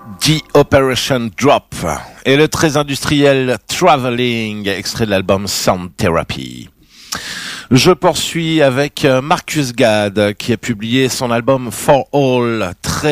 The Operation Drop et le très industriel Traveling, extrait de l'album Sound Therapy. Je poursuis avec Marcus Gad qui a publié son album For All, très